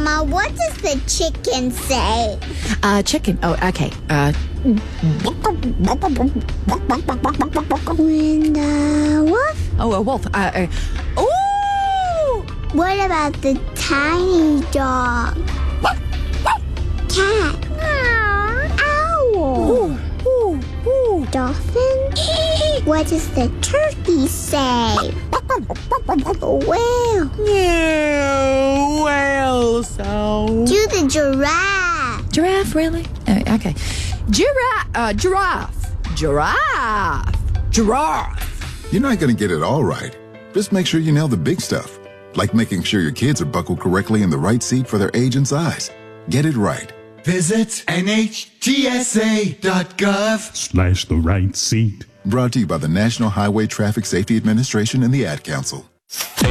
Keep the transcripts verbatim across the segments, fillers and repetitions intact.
Mama, what does the chicken say? Uh, chicken. Oh, okay. Uh, When the wolf? oh, a wolf. Uh, uh, ooh! What about the tiny dog? Cat? Owl? Ooh, ooh, ooh. Dolphin? What does the turkey say? Whale? Yeah, whale sound. Do the giraffe? Giraffe, really? Uh, okay. Giraffe. Uh, giraffe. Giraffe. Giraffe. You're not going to get it all right. Just make sure you nail the big stuff, like making sure your kids are buckled correctly in the right seat for their age and size. Get it right. Visit N H T S A dot gov slash the right seat. Brought to you by the National Highway Traffic Safety Administration and the Ad Council. A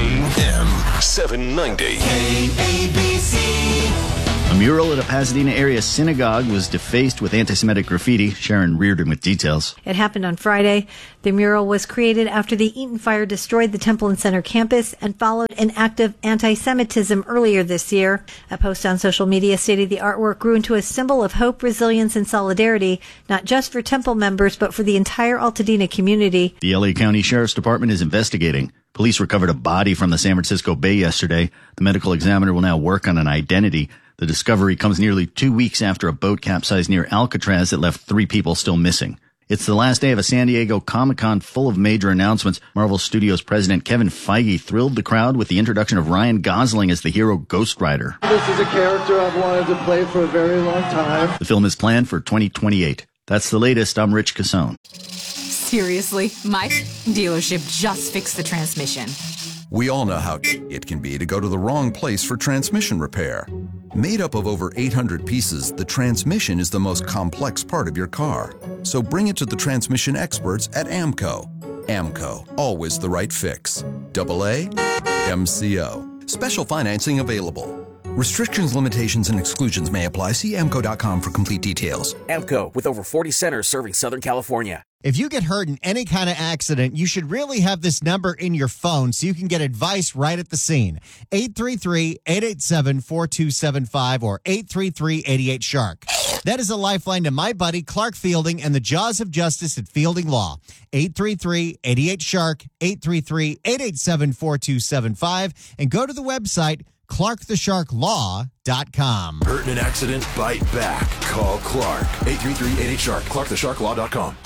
M seven ninety. K A B C. A mural at a Pasadena area synagogue was defaced with anti-Semitic graffiti. Sharon Reardon with details. It happened on Friday. The mural was created after the Eaton fire destroyed the Temple and Center campus and followed an act of anti-Semitism earlier this year. A post on social media stated the artwork grew into a symbol of hope, resilience, and solidarity, not just for Temple members, but for the entire Altadena community. The L A County Sheriff's Department is investigating. Police recovered a body from the San Francisco Bay yesterday. The medical examiner will now work on an identity. The discovery comes nearly two weeks after a boat capsized near Alcatraz that left three people still missing. It's the last day of a San Diego Comic-Con full of major announcements. Marvel Studios president Kevin Feige thrilled the crowd with the introduction of Ryan Gosling as the hero Ghost Rider. This is a character I've wanted to play for a very long time. The film is planned for twenty twenty-eight. That's the latest. I'm Rich Cassone. Seriously, my dealership just fixed the transmission. We all know how it can be to go to the wrong place for transmission repair. Made up of over eight hundred pieces, the transmission is the most complex part of your car. So bring it to the transmission experts at AMCO. AMCO, always the right fix. Double A, M C O. Special financing available. Restrictions, limitations, and exclusions may apply. See amco dot com for complete details. AMCO, with over forty centers serving Southern California. If you get hurt in any kind of accident, you should really have this number in your phone so you can get advice right at the scene. eight three three, eight eight seven, four two seven five or eight three three, eight eight, shark. That is a lifeline to my buddy Clark Fielding and the Jaws of Justice at Fielding Law. eight three three, eight eight, shark, eight three three, eight eight seven, four two seven five, and go to the website clark the shark law dot com. Hurt in an accident? Bite back. Call Clark. eight three three, eight eight, shark. clark the shark law dot com.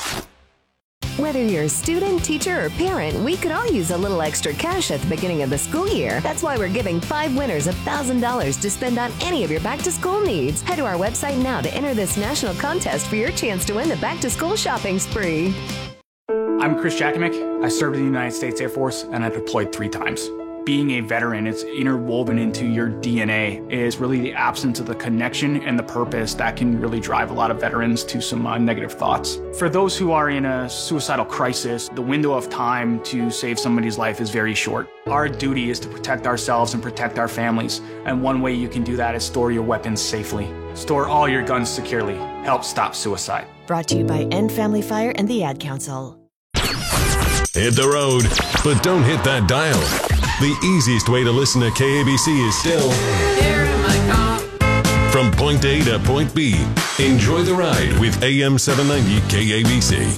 Whether you're a student, teacher, or parent, we could all use a little extra cash at the beginning of the school year. That's why we're giving five winners one thousand dollars to spend on any of your back-to-school needs. Head to our website now to enter this national contest for your chance to win the back-to-school shopping spree. I'm Chris Jakimick. I served in the United States Air Force, and I deployed three times. Being a veteran, it's interwoven into your D N A, is really the absence of the connection and the purpose that can really drive a lot of veterans to some uh, negative thoughts. For those who are in a suicidal crisis, the window of time to save somebody's life is very short. Our duty is to protect ourselves and protect our families, and one way you can do that is store your weapons safely. Store all your guns securely. Help stop suicide. Brought to you by End Family Fire and the Ad Council. Hit the road, but don't hit that dial. The easiest way to listen to K A B C is still here in my car. From point A to point B. Enjoy the ride with A M seven ninety K A B C.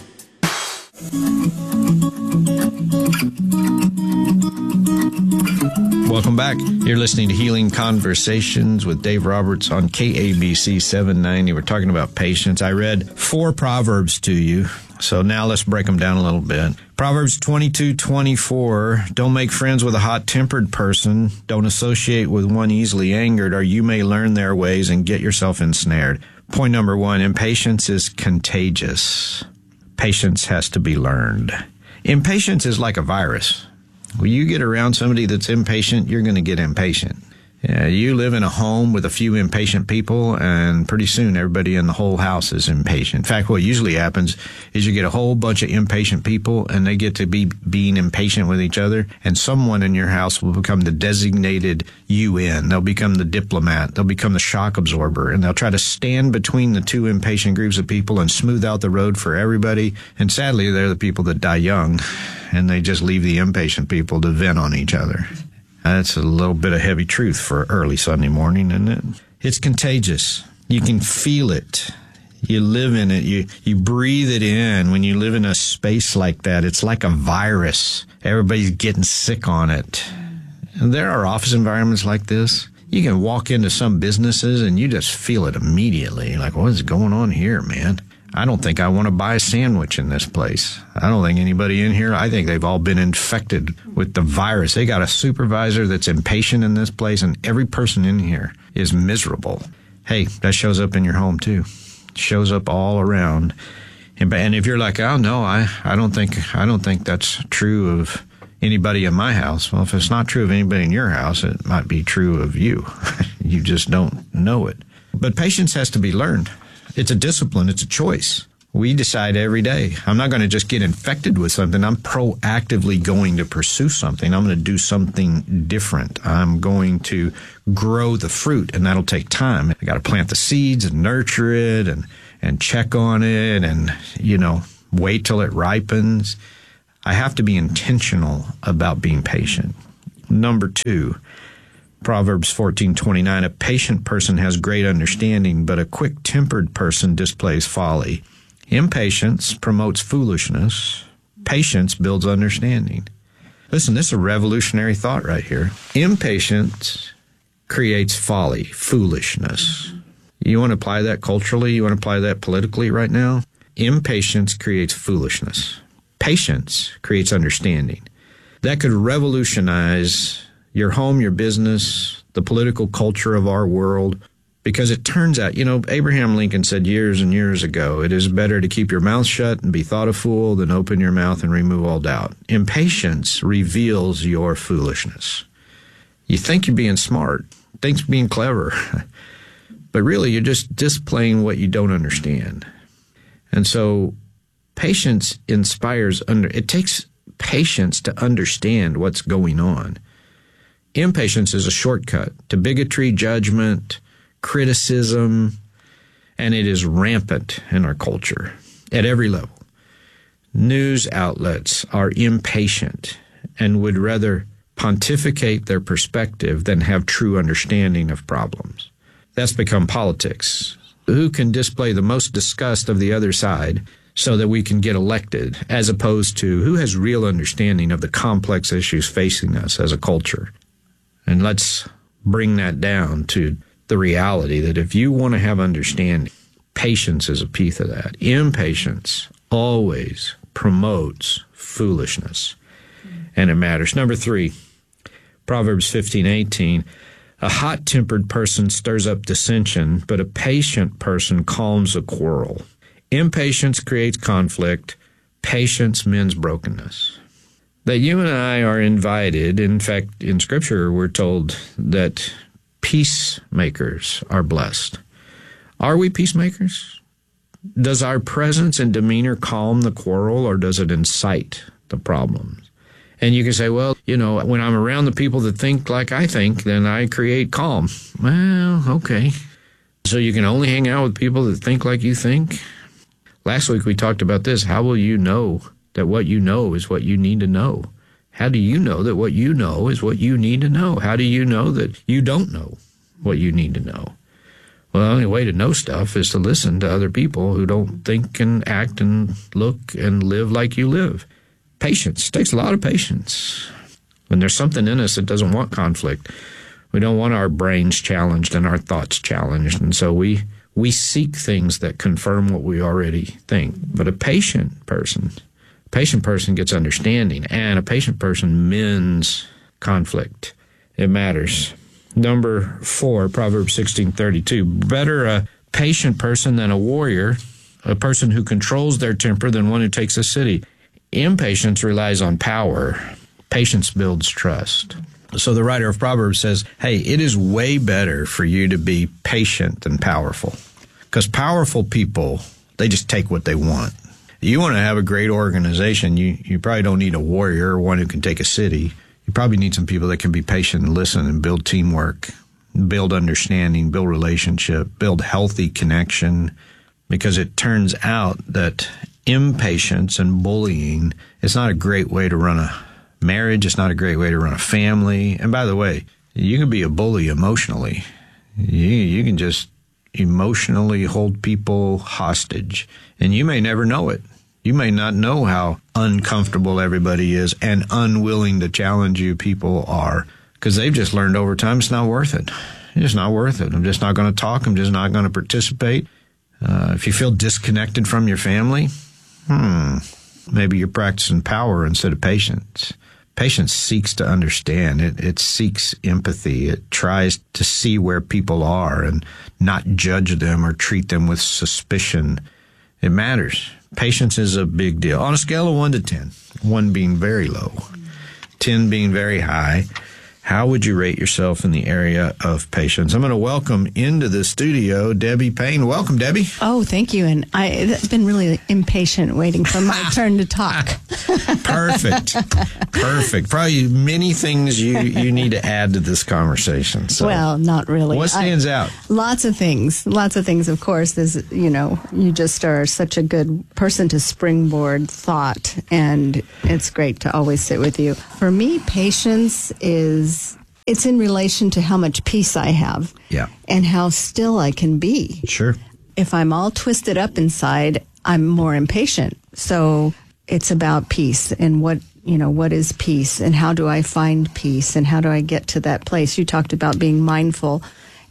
Welcome back. You're listening to Healing Conversations with Dave Roberts on K A B C seven ninety. We're talking about patience. I read four Proverbs to you, so now let's break them down a little bit. Proverbs twenty-two twenty-four, don't make friends with a hot-tempered person. Don't associate with one easily angered, or you may learn their ways and get yourself ensnared. Point number one, impatience is contagious. Patience has to be learned. Impatience is like a virus. When you get around somebody that's impatient, you're going to get impatient. Yeah, you live in a home with a few impatient people, and pretty soon everybody in the whole house is impatient. In fact, what usually happens is you get a whole bunch of impatient people, and they get to be being impatient with each other, and someone in your house will become the designated U N. They'll become the diplomat. They'll become the shock absorber, and they'll try to stand between the two impatient groups of people and smooth out the road for everybody. And sadly, they're the people that die young, and they just leave the impatient people to vent on each other. That's a little bit of heavy truth for early Sunday morning, isn't it? It's contagious. You can feel it. You live in it. You, you breathe it in. When you live in a space like that, it's like a virus. Everybody's getting sick on it. And there are office environments like this. You can walk into some businesses and you just feel it immediately. Like, what is going on here, man? I don't think I want to buy a sandwich in this place. I don't think anybody in here, I think they've all been infected with the virus. They got a supervisor that's impatient in this place, and every person in here is miserable. Hey, that shows up in your home too. It shows up all around. And, and if you're like, oh no, I, I don't think I don't think that's true of anybody in my house. Well, if it's not true of anybody in your house, it might be true of you. You just don't know it. But patience has to be learned. It's a discipline. It's a choice. We decide every day. I'm not going to just get infected with something. I'm proactively going to pursue something. I'm going to do something different. I'm going to grow the fruit, and that'll take time. I got to plant the seeds and nurture it and, and check on it and, you know, wait till it ripens. I have to be intentional about being patient. Number two, Proverbs fourteen twenty-nine, a patient person has great understanding, but a quick-tempered person displays folly. Impatience promotes foolishness. Patience builds understanding. Listen, this is a revolutionary thought right here. Impatience creates folly, foolishness. You want to apply that culturally? You want to apply that politically right now? Impatience creates foolishness. Patience creates understanding. That could revolutionize your home, your business, the political culture of our world, because it turns out, you know, Abraham Lincoln said years and years ago, it is better to keep your mouth shut and be thought a fool than open your mouth and remove all doubt. Impatience reveals your foolishness. You think you're being smart, think you're being clever, but really you're just displaying what you don't understand. And so patience inspires under, it takes patience to understand what's going on. Impatience is a shortcut to bigotry, judgment, criticism, and it is rampant in our culture at every level. News outlets are impatient and would rather pontificate their perspective than have true understanding of problems. That's become politics. Who can display the most disgust of the other side so that we can get elected, as opposed to who has real understanding of the complex issues facing us as a culture. And let's bring that down to the reality that if you want to have understanding, patience is a piece of that. Impatience always promotes foolishness, and it matters. Number three, Proverbs fifteen eighteen, a hot-tempered person stirs up dissension, but a patient person calms a quarrel. Impatience creates conflict. Patience mends brokenness. That you and I are invited, in fact, in Scripture, we're told that peacemakers are blessed. Are we peacemakers? Does our presence and demeanor calm the quarrel, or does it incite the problems? And you can say, well, you know, when I'm around the people that think like I think, then I create calm. Well, okay. So you can only hang out with people that think like you think? Last week we talked about this. How will you know that what you know is what you need to know? How do you know that what you know is what you need to know? How do you know that you don't know what you need to know? Well, the only way to know stuff is to listen to other people who don't think and act and look and live like you live. Patience. It takes a lot of patience. When there's something in us that doesn't want conflict, we don't want our brains challenged and our thoughts challenged. And so we, we seek things that confirm what we already think. But a patient person... A patient person gets understanding, and a patient person mends conflict. It matters. Number four, Proverbs sixteen thirty-two. Better a patient person than a warrior, a person who controls their temper than one who takes a city. Impatience relies on power. Patience builds trust. So the writer of Proverbs says, hey, it is way better for you to be patient than powerful. Because powerful people, they just take what they want. You want to have a great organization, you, you probably don't need a warrior or one who can take a city. You probably need some people that can be patient and listen and build teamwork, build understanding, build relationship, build healthy connection, because it turns out that impatience and bullying is not a great way to run a marriage. It's not a great way to run a family. And by the way, you can be a bully emotionally. You, you can just emotionally hold people hostage, and you may never know it. You may not know how uncomfortable everybody is and unwilling to challenge you people are, because they've just learned over time it's not worth it. It's just not worth it. I'm just not going to talk. I'm just not going to participate. Uh, if you feel disconnected from your family, hmm, maybe you're practicing power instead of patience. Patience seeks to understand. It, it seeks empathy. It tries to see where people are and not judge them or treat them with suspicion. It matters. Patience is a big deal. On a scale of one to ten, one being very low, ten being very high, how would you rate yourself in the area of patience? I'm going to welcome into the studio Debbie Payne. Welcome, Debbie. Oh, thank you. And I've been really impatient waiting for my turn to talk. Perfect. Perfect. Probably many things you, you need to add to this conversation. So. Well, not really. What stands I, out? Lots of things. Lots of things, of course. There's, you know, you just are such a good person to springboard thought, and it's great to always sit with you. For me, patience is it's in relation to how much peace I have. Yeah. And how still I can be. Sure. If I'm all twisted up inside, I'm more impatient. So it's about peace and what, you know, what is peace and how do I find peace and how do I get to that place? You talked about being mindful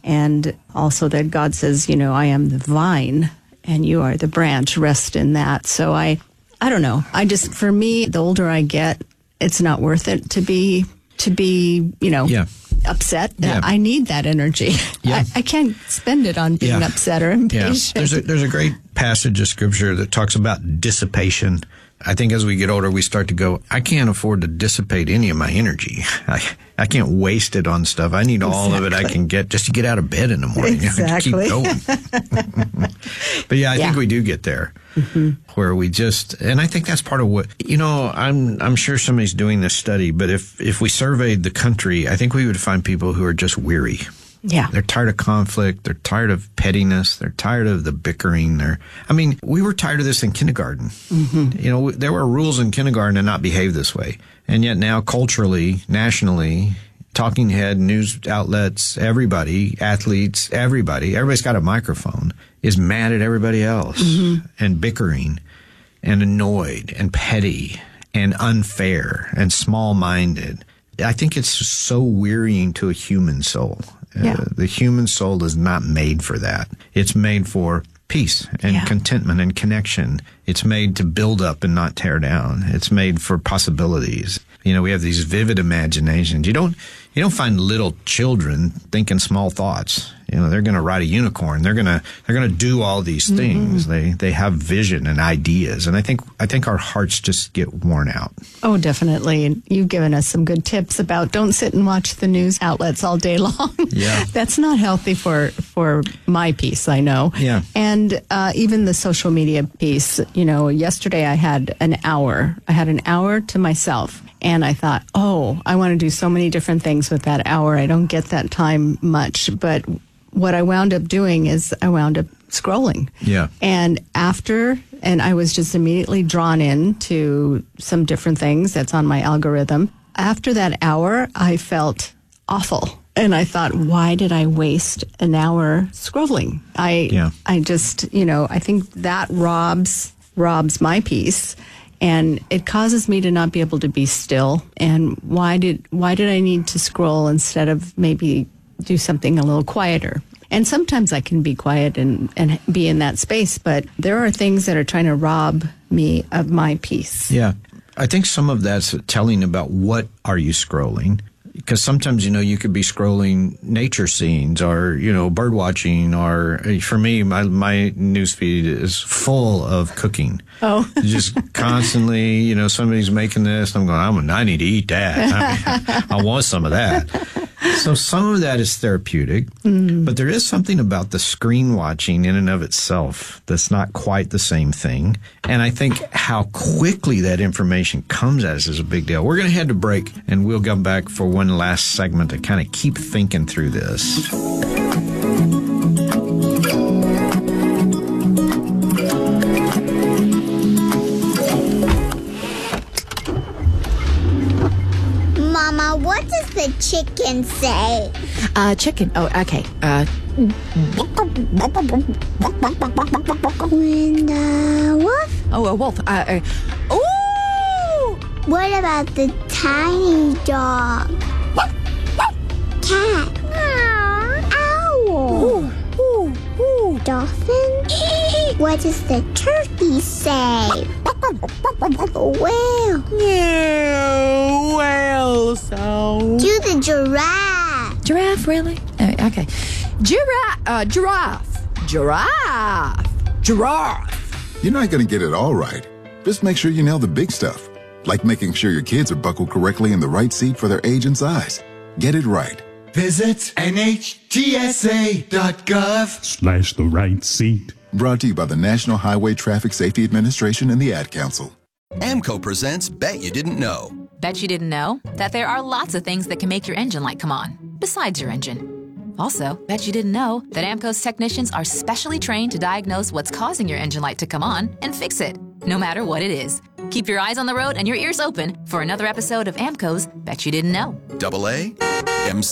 and also that God says, you know, I am the vine and you are the branch. Rest in that. So I, I don't know. I just, for me, the older I get, it's not worth it to be to be, you know, yeah. upset. Yeah. I need that energy. Yeah. I, I can't spend it on being yeah. upset or impatient. Yeah. There's a, there's a great passage of scripture that talks about dissipation. I think as we get older, we start to go, I can't afford to dissipate any of my energy. I, I can't waste it on stuff. I need all exactly. of it I can get just to get out of bed in the morning. Exactly. You know, to keep going. But yeah, I yeah. think we do get there. Mm-hmm. Where we just, and I think that's part of what, you know, I'm I'm sure somebody's doing this study, but if, if we surveyed the country, I think we would find people who are just weary. Yeah. They're tired of conflict. They're tired of pettiness. They're tired of the bickering. They're, I mean, we were tired of this in kindergarten. Mm-hmm. You know, there were rules in kindergarten to not behave this way. And yet now culturally, nationally, talking head, news outlets, everybody, athletes, everybody, everybody's got a microphone, is mad at everybody else mm-hmm. and bickering and annoyed and petty and unfair and small-minded. I think it's so wearying to a human soul. Yeah. Uh, the human soul is not made for that. It's made for peace and yeah. contentment and connection. It's made to build up and not tear down. It's made for possibilities. You know, we have these vivid imaginations. You don't, you don't find little children thinking small thoughts. You know, they're going to ride a unicorn. They're going to, they're going to do all these things. Mm-hmm. They, they have vision and ideas. And I think, I think our hearts just get worn out. Oh, definitely. And you've given us some good tips about don't sit and watch the news outlets all day long. Yeah. That's not healthy for, for my peace, I know. Yeah. And, uh, even the social media piece, you know, yesterday I had an hour, I had an hour to myself. And I thought, oh, I want to do so many different things with that hour. I don't get that time much. But what I wound up doing is I wound up scrolling. Yeah. And after, and I was just immediately drawn into some different things that's on my algorithm. After that hour, I felt awful. And I thought, why did I waste an hour scrolling? I, yeah. I just, you know, I think that robs, robs my peace. And it causes me to not be able to be still. And why did why did I need to scroll instead of maybe do something a little quieter? And sometimes I can be quiet and, and be in that space, but there are things that are trying to rob me of my peace. Yeah. I think some of that's telling about what are you scrolling. Because sometimes, you know, you could be scrolling nature scenes or, you know, bird watching or, for me, my my newsfeed is full of cooking. Oh. Just constantly, you know, somebody's making this. I'm going, I'm, I need to eat that. I, mean, I want some of that. So some of that is therapeutic, mm. but there is something about the screen watching in and of itself that's not quite the same thing. And I think how quickly that information comes at us is a big deal. We're going to head to break, and we'll come back for one last segment to kind of keep thinking through this. the chicken say? Uh, chicken. Oh, okay. Uh, When the wolf? oh, a wolf. Uh, uh, ooh! What about the tiny dog? Cat? Owl? Ooh, ooh, ooh. Dolphin? What does the turkey say? Whale? Yeah, whale sound. Do the giraffe? Giraffe, really? Uh, okay. Giraffe. Uh, giraffe. Giraffe. Giraffe. You're not going to get it all right. Just make sure you nail the big stuff, like making sure your kids are buckled correctly in the right seat for their age and size. Get it right. Visit N H T S A dot gov slash the right seat. Brought to you by the National Highway Traffic Safety Administration and the Ad Council. AMCO presents Bet You Didn't Know. Bet you didn't know that there are lots of things that can make your engine light come on, besides your engine. Also, bet you didn't know that AMCO's technicians are specially trained to diagnose what's causing your engine light to come on and fix it, no matter what it is. Keep your eyes on the road and your ears open for another episode of AMCO's Bet You Didn't Know. Double A, M C.